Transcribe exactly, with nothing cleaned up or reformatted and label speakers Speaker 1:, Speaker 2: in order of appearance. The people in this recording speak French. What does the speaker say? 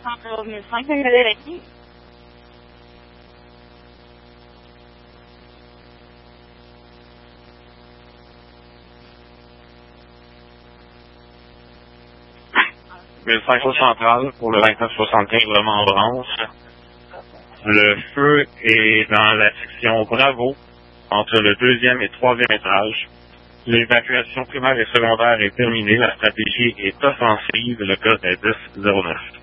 Speaker 1: soixante-onze mille cinq, c'est avec qui?
Speaker 2: mille cinq cents centrale pour le vingt-neuf soixante-quinze, vraiment en branche. Le feu est dans la section Bravo, entre le deuxième et troisième étage. L'évacuation primaire et secondaire est terminée. La stratégie est offensive. Le code est dix zéro neuf.